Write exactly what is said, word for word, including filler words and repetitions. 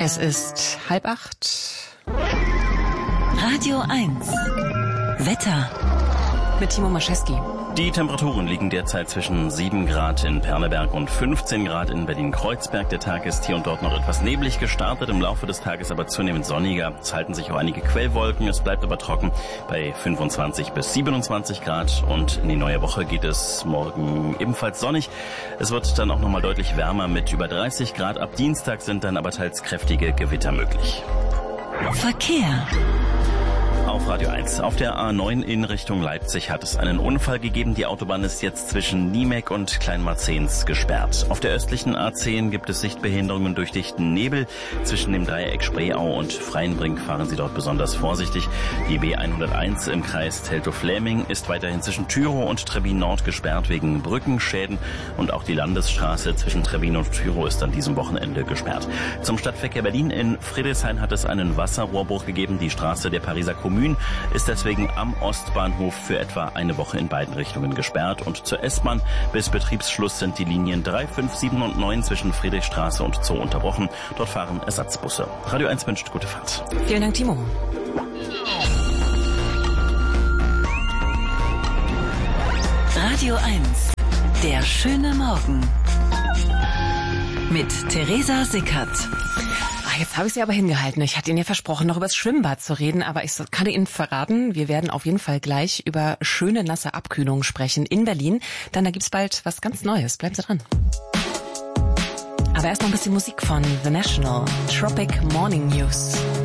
Es ist halb acht. Radio eins. Wetter. Mit Timo Maschewski. Die Temperaturen liegen derzeit zwischen sieben Grad in Perleberg und fünfzehn Grad in Berlin-Kreuzberg. Der Tag ist hier und dort noch etwas neblig gestartet, im Laufe des Tages aber zunehmend sonniger. Es halten sich auch einige Quellwolken, es bleibt aber trocken bei fünfundzwanzig bis siebenundzwanzig Grad. Und in die neue Woche geht es morgen ebenfalls sonnig. Es wird dann auch nochmal deutlich wärmer mit über dreißig Grad. Ab Dienstag sind dann aber teils kräftige Gewitter möglich. Verkehr. Auf Radio eins. Auf der A neun in Richtung Leipzig hat es einen Unfall gegeben. Die Autobahn ist jetzt zwischen Niemek und Kleinmarzens gesperrt. Auf der östlichen A zehn gibt es Sichtbehinderungen durch dichten Nebel. Zwischen dem Dreieck Spreeau und Freienbrink fahren Sie dort besonders vorsichtig. Die B hunderteins im Kreis Teltow-Fläming ist weiterhin zwischen Tyrow und Trebbin Nord gesperrt wegen Brückenschäden. Und auch die Landesstraße zwischen Trebbin und Tyrow ist an diesem Wochenende gesperrt. Zum Stadtverkehr Berlin. In Friedrichshain hat es einen Wasserrohrbruch gegeben. Die Straße der Pariser Kommune ist deswegen am Ostbahnhof für etwa eine Woche in beiden Richtungen gesperrt. Und zur S-Bahn bis Betriebsschluss sind die Linien drei, fünf, sieben und neun zwischen Friedrichstraße und Zoo unterbrochen. Dort fahren Ersatzbusse. Radio eins wünscht gute Fahrt. Vielen Dank, Timo. Radio eins. Der schöne Morgen. Mit Theresa Sickert. Jetzt habe ich Sie aber hingehalten. Ich hatte Ihnen ja versprochen, noch über das Schwimmbad zu reden, aber ich kann Ihnen verraten, wir werden auf jeden Fall gleich über schöne nasse Abkühlung sprechen in Berlin. Dann da gibt's bald was ganz Neues. Bleiben Sie dran. Aber erst noch ein bisschen Musik von The National. Tropic Morning News.